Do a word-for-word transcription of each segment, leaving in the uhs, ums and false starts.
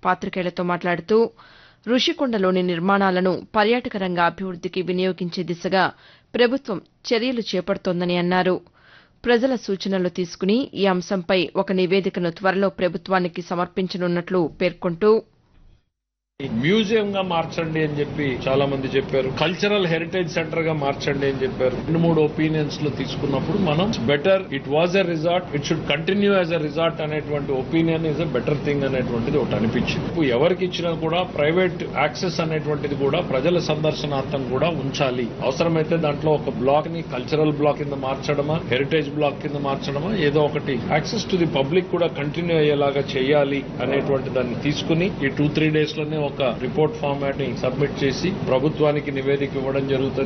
పాతికేయులతో మాట్లాడుతూ రుషికొండలోని నిర్మాణాలను పర్యాటక రంగ అభివృద్దికి వినియోగించే దిశగా ప్రభుత్వం చర్యలు చేపడుతోందని అన్నారు. ప్రజల సూచనలు తీసుకుని ఈ అంశంపై ఒక నివేదికను త్వరలో ప్రభుత్వానికి సమర్పించనున్నట్లు పేర్కొంటూ మ్యూజియం గా మార్చండి అని చెప్పి చాలా మంది చెప్పారు. కల్చరల్ హెరిటేజ్ సెంటర్ గా మార్చండి అని చెప్పారు. రెండు మూడు ఒపీనియన్స్ లో తీసుకున్నప్పుడు మనం better it was a resort, it should continue as a resort అనేటువంటి opinion is a better thing అనేటువంటిది ఒకటి అనిపించింది. ఇప్పుడు ఎవరికి ఇచ్చినా కూడా ప్రైవేట్ యాక్సెస్ అనేటువంటిది కూడా ప్రజల సందర్శనార్థం కూడా ఉంచాలి. అవసరమైతే దాంట్లో ఒక బ్లాక్ ని కల్చరల్ బ్లాక్ కింద మార్చడమా, హెరిటేజ్ బ్లాక్ కింద మార్చడమా, ఏదో ఒకటి యాక్సెస్ టు ది పబ్లిక్ కూడా కంటిన్యూ అయ్యేలాగా చేయాలి అనేటువంటి దాన్ని తీసుకుని ఈ టూ త్రీ డేస్ లోనే ఒక రిపోర్ట్ ఫార్మాట్ ని సబ్మిట్ చేసి ప్రభుత్వానికి నివేదిక ఇవ్వడం జరుగుతుంది.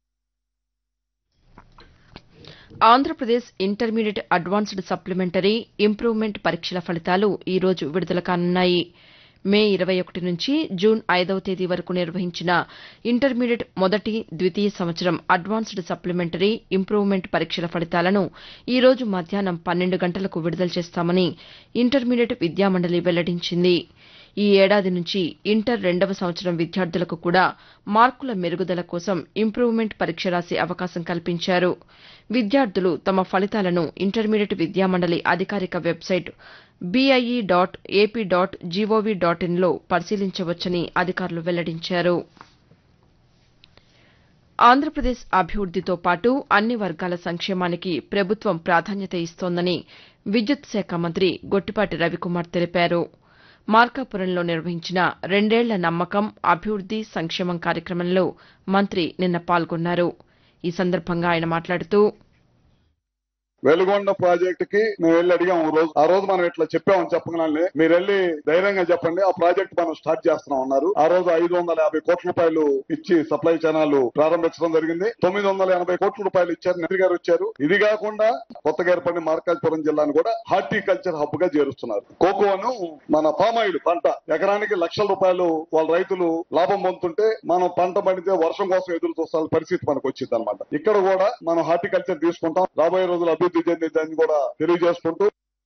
Andhra Pradesh intermediate advanced supplementary improvement పరీక్షల ఫలితాలు ఈ రోజు విడుదల కానున్నాయి. మే ఇరవై ఒకటి నుంచి జూన్ ఐదవ తేదీ వరకు నిర్వహించిన ఇంటర్మీడియట్ మొదటి, ద్వితీయ సంవత్సరం అడ్వాన్స్డ్ సప్లిమెంటరీ ఇంప్రూవ్మెంట్ పరీక్షల ఫలితాలను ఈ రోజు మధ్యాహ్నం పన్నెండు గంటలకు విడుదల చేస్తామని ఇంటర్మీడియట్ విద్యామండలి వెల్లడించింది. ఈ ఏడాది నుంచి ఇంటర్ రెండవ సంవత్సరం విద్యార్థులకు కూడా మార్కుల మెరుగుదల కోసం ఇంప్రూవ్మెంట్ పరీక్ష రాసే అవకాశం కల్పించారు. విద్యార్థులు తమ ఫలితాలను ఇంటర్మీడియట్ విద్యామండలి అధికారిక website BIE dot AP dot GOV dot ఇన్లో పరిశీలించవచ్చని అధికారులు వెల్లడించారు. ఆంధ్రప్రదేశ్ అభివృద్దితో పాటు అన్ని వర్గాల సంక్షేమానికి ప్రభుత్వం ప్రాధాన్యత ఇస్తోందని విద్యుత్ శాఖ మంత్రి గొట్టిపాటి రవికుమార్ తెలిపారు. మార్కాపురంలో నిర్వహించిన రెండేళ్ల నమ్మకం, అభివృద్ది, సంక్షేమం కార్యక్రమంలో మంత్రి నిన్న పాల్గొన్నారు. ఈ సందర్భంగా ఆయన మాట్లాడుతూ వెలుగొండ ప్రాజెక్టుకి మేము వెళ్ళి అడిగాం. రోజు ఆ రోజు మనం ఇట్లా చెప్పామని చెప్పగానే మీరు వెళ్ళి ధైర్యంగా చెప్పండి, ఆ ప్రాజెక్ట్ మనం స్టార్ట్ చేస్తున్నాం అన్నారు. ఆ రోజు ఐదు వందల యాభై కోట్ల రూపాయలు ఇచ్చి సప్లై ఛానల్ ప్రారంభించడం జరిగింది. తొమ్మిది వందల ఎనభై కోట్ల రూపాయలు ఇచ్చారు, మంత్రి గారు వచ్చారు. ఇది కాకుండా కొత్తగా ఏర్పడిన మార్కాపురం జిల్లాను కూడా హార్టికల్చర్ హబ్ గా చేరుస్తున్నారు. కోకోను మన పామాయిల్ పంట ఎకరానికి లక్షల రూపాయలు వాళ్ళ రైతులు లాభం పొందుతుంటే మనం పంట పండితే వర్షం కోసం ఎదురు చూస్తాల్సిన పరిస్థితి మనకు వచ్చింది అనమాట. ఇక్కడ కూడా మనం హార్టికల్చర్ తీసుకుంటాం. రాబోయే రోజులు అభివృద్ధి చెందిందని కూడా తెలియజేసుకుంటూ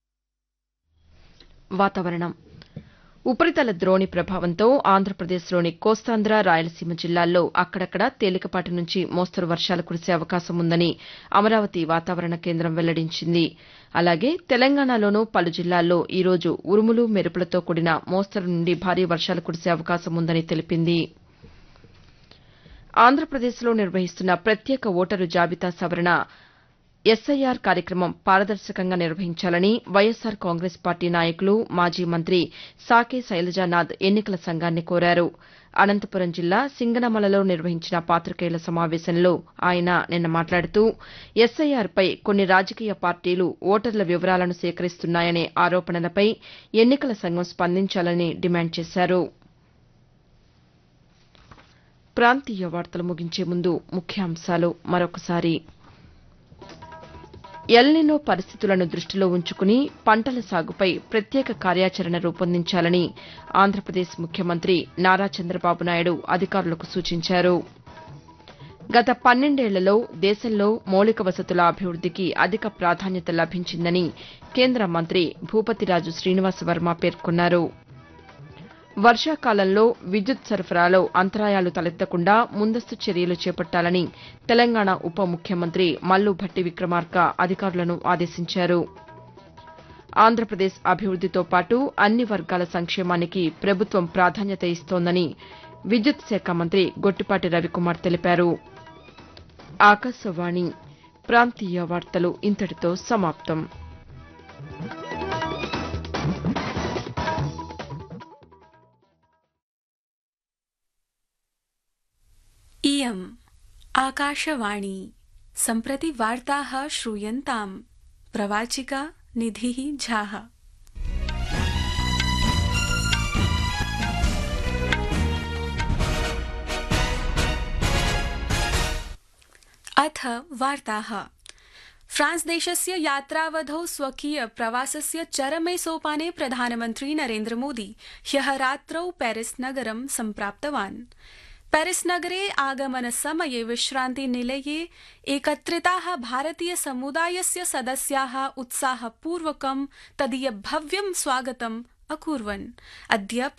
వాతావరణం ఉపరితల ద్రోణి ప్రభావంతో ఆంధ్రప్రదేశ్లోని కోస్తాంధ్ర, రాయలసీమ జిల్లాల్లో అక్కడక్కడ తేలికపాటి నుంచి మోస్తరు వర్షాలు కురిసే అవకాశం ఉందని అమరావతి వాతావరణ కేంద్రం వెల్లడించింది. అలాగే తెలంగాణలోనూ పలు జిల్లాల్లో ఈ రోజు ఉరుములు, మెరుపులతో కూడిన మోస్తరు నుండి భారీ వర్షాలు కురిసే అవకాశం ఉందని తెలిపింది. ఆంధ్రప్రదేశ్లో నిర్వహిస్తున్న ప్రత్యేక ఓటరు జాబితా సవరణ ఎస్ఐఆర్ కార్యక్రమం పారదర్శకంగా నిర్వహించాలని వైఎస్సార్ కాంగ్రెస్ పార్టీ నాయకులు, మాజీ మంత్రి సాకే శైలజానాథ్ ఎన్నికల సంఘాన్ని కోరారు. అనంతపురం జిల్లా సింగనమలలో నిర్వహించిన పాతికేయుల సమావేశంలో ఆయన నిన్న మాట్లాడుతూ ఎస్ఐఆర్పై కొన్ని రాజకీయ పార్టీలు ఓటర్ల వివరాలను సేకరిస్తున్నాయనే ఆరోపణలపై ఎన్నికల సంఘం స్పందించాలని డిమాండ్ చేశారు. ప్రాంతీయ వార్తలు ముగించే ముందు ముఖ్యాంశాలు మరొకసారి. ఎల్నినో పరిస్థితులను దృష్టిలో ఉంచుకుని పంటల సాగుపై ప్రత్యేక కార్యాచరణ రూపొందించాలని ఆంధ్రప్రదేశ్ ముఖ్యమంత్రి నారా చంద్రబాబు నాయుడు అధికారులకు సూచించారు. గత పన్నెండేళ్లలో దేశంలో మౌలిక వసతుల అభివృద్దికి అధిక ప్రాధాన్యత లభించిందని కేంద్ర మంత్రి భూపతిరాజు శ్రీనివాసవర్మ పేర్కొన్నారు. వర్షాకాలంలో విద్యుత్ సరఫరాలో అంతరాయాలు తలెత్తకుండా ముందస్తు చర్యలు చేపట్టాలని తెలంగాణ ఉప ముఖ్యమంత్రి మల్లు భట్టి విక్రమార్క అధికారులను ఆదేశించారు. ఆంధ్రప్రదేశ్ అభివృద్దితో పాటు అన్ని వర్గాల సంక్షేమానికి ప్రభుత్వం ప్రాధాన్యత ఇస్తోందని విద్యుత్ శాఖ మంత్రి గొట్టిపాటి రవికుమార్ తెలిపారు. ఆకాశవాణి ప్రాంతీయ వార్తలు ఇంతటితో సమాప్తం. इयम् आकाशवाणी सम्प्रति वार्ताः श्रूयन्ताम् प्रवाचिका निधिः झाः। अथ वार्ताः। फ्रांस देशस्य यात्रावधौ स्वकीय प्रवासस्य चरमे सोपाने प्रधानमन्त्री नरेन्द्र मोदी ह्यः रात्रौ पेरिस नगरं सम्प्राप्तवान्। पेरिस नगरे आगमन समये विश्रान्ति निलये एकत्रिताः भारतीय समुदायस्य सदस्याः उत्साहपूर्वकं तदीय भव्यं स्वागतम् अकुर्वन्। अद्य